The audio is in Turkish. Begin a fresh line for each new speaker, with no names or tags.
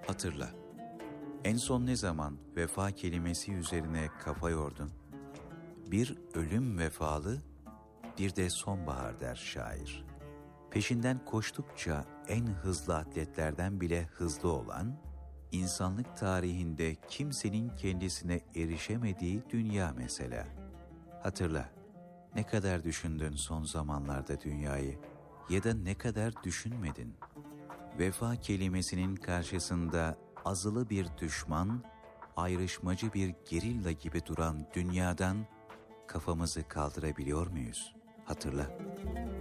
Hatırla, en son ne zaman vefa kelimesi üzerine kafa yordun? Bir ölüm vefalı, bir de sonbahar der şair. Peşinden koştukça en hızlı atletlerden bile hızlı olan, insanlık tarihinde kimsenin kendisine erişemediği dünya mesela. Hatırla, ne kadar düşündün son zamanlarda dünyayı ya da ne kadar düşünmedin? Vefa kelimesinin karşısında azılı bir düşman, ayrışmacı bir gerilla gibi duran dünyadan kafamızı kaldırabiliyor muyuz? Hatırla.